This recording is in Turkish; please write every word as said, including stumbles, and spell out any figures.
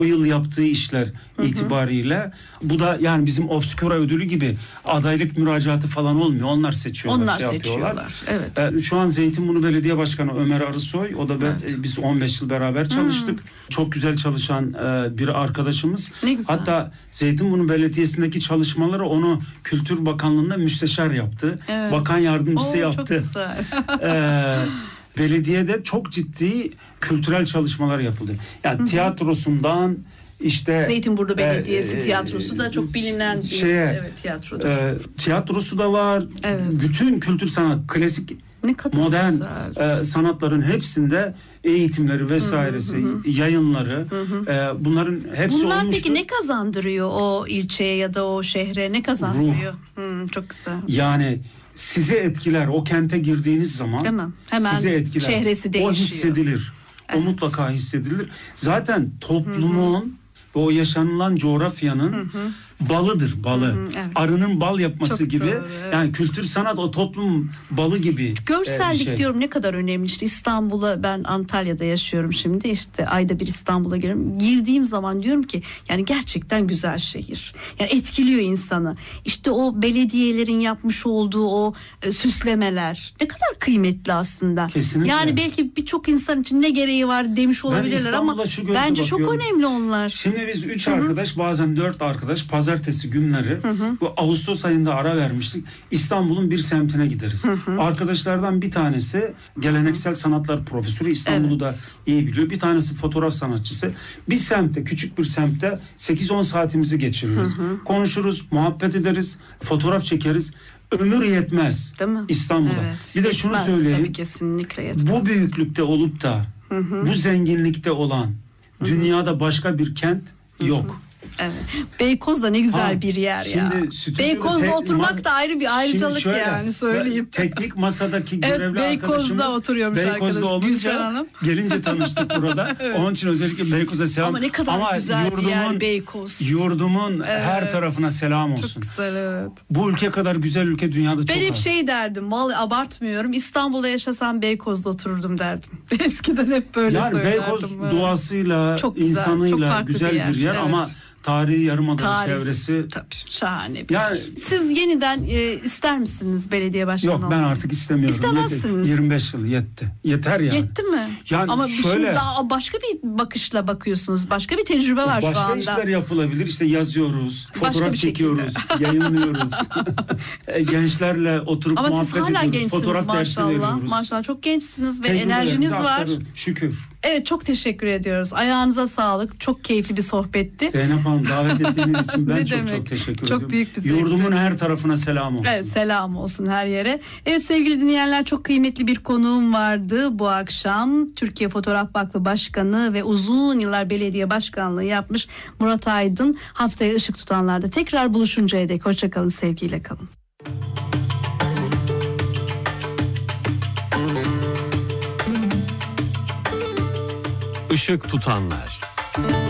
o yıl yaptığı işler hı hı. itibariyle. Bu da yani bizim Obscura ödülü gibi adaylık müracaatı falan olmuyor. Onlar seçiyorlar. Onlar şey seçiyorlar. Evet. Ee, şu an Zeytinburnu Belediye Başkanı Ömer Arısoy. O da ben, evet. e, biz on beş yıl beraber çalıştık. Hmm. Çok güzel çalışan e, bir arkadaşımız. Ne güzel. Hatta Zeytinburnu Belediyesi'ndeki çalışmaları onu Kültür Bakanlığı'nda müsteşar yaptı. Evet. Bakan yardımcısı Oo, yaptı. Çok güzel. ee, belediyede çok ciddi kültürel çalışmalar yapıldı. Yani Hı-hı. tiyatrosundan işte Zeytinburnu Belediyesi e, tiyatrosu da çok bilinen bir şeye, evet, tiyatrodur. E, tiyatrosu da var. Evet. Bütün kültür sanat, klasik, modern e, sanatların hepsinde eğitimleri vesairesi, hı hı. yayınları, hı hı. E, bunların hepsi Bunlar olmuştur. Peki ne kazandırıyor o ilçeye ya da o şehre, ne kazandırıyor? Hı, çok güzel. Yani sizi etkiler. O kente girdiğiniz zaman Değil mi? Hemen sizi etkiler. Şehresi değişiyor. O hissedilir. Evet. O mutlaka hissedilir. Zaten toplumun hı hı. ve o yaşanılan coğrafyanın hı hı. balıdır, balı. Hı hı, evet. Arının bal yapması çok gibi. Doğru, evet. Yani kültür sanat o toplum balı gibi. Görsellik e, şey. diyorum ne kadar önemli. İşte İstanbul'a, ben Antalya'da yaşıyorum şimdi. İşte ayda bir İstanbul'a giriyorum. Girdiğim zaman diyorum ki yani gerçekten güzel şehir. Yani etkiliyor insanı. İşte o belediyelerin yapmış olduğu o e, süslemeler ne kadar kıymetli aslında. Kesinlikle. Yani belki birçok insan için ne gereği var demiş olabilirler ama bence bakıyorum. Çok önemli onlar. Şimdi biz üç Hı-hı. arkadaş, bazen dört arkadaş pazartesi günleri Hı-hı. bu Ağustos ayında ara vermiştik. İstanbul'un bir semtine gideriz. Hı-hı. Arkadaşlardan bir tanesi geleneksel sanatlar profesörü, İstanbul'u evet. da iyi biliyor. Bir tanesi fotoğraf sanatçısı. Bir semtte, küçük bir semtte sekiz on saatimizi geçiririz. Hı-hı. Konuşuruz, muhabbet ederiz, fotoğraf çekeriz. Ömür yetmez İstanbul'da. Evet, bir de şunu söyleyeyim. Tabii kesinlikle yetmez. Bu büyüklükte olup da Hı-hı. bu zenginlikte olan Hı-hı. dünyada başka bir kent yok. Hı-hı. Evet. Beykoz da ne güzel ha, bir yer ya. Beykoz'da te- oturmak ma- da ayrı bir ayrıcalık şöyle, yani söyleyeyim. Teknik masadaki görevli evet, Beykoz'da arkadaşımız oturuyormuş Beykoz'da olunca gelince tanıştık burada. Evet. Onun için özellikle Beykoz'a selam. Ama ne kadar Ama güzel yurdumun, bir yer Beykoz. Yurdumun evet. her tarafına selam olsun. Çok güzel evet. Bu ülke kadar güzel ülke dünyada ben çok az. Ben hep şey derdim, vallahi abartmıyorum. İstanbul'da yaşasam Beykoz'da otururdum derdim. Eskiden hep böyle yani söylerdim. Yani Beykoz böyle. Doğasıyla, çok güzel, insanıyla çok güzel bir yer, bir yer evet. ama tarihi yarımada Tarih, çevresi tabii şahane bir yani, yer. Siz yeniden e, ister misiniz belediye başkanı olmayı? Yok ben artık istemiyorum. İstemezsiniz. yirmi beş yıl yetti. Yeter yani. Yetti mi? Yani ama şöyle, şimdi daha başka bir bakışla bakıyorsunuz. Başka bir tecrübe var başka şu anda. Başka işler yapılabilir. İşte yazıyoruz, başka fotoğraf çekiyoruz, yayınlıyoruz. Gençlerle oturup ama muhabbet ediyoruz. Ama siz hala gençsiniz fotoğraf maşallah. veriyoruz. Maşallah çok gençsiniz ve enerjiniz var. Şükür. Evet çok teşekkür ediyoruz. Ayağınıza sağlık. Çok keyifli bir sohbetti. Zeynep Hanım davet ettiğiniz için ben çok demek? çok teşekkür çok ediyorum. Çok büyük bir Yurdumun her tarafına selam olsun. Evet selam olsun her yere. Evet sevgili dinleyenler çok kıymetli bir konuğum vardı bu akşam. Türkiye Fotoğraf Vakfı Başkanı ve uzun yıllar belediye başkanlığı yapmış Murat Aydın. Haftaya ışık tutanlarda tekrar buluşuncaya dek hoşçakalın, sevgiyle kalın. Işık tutanlar.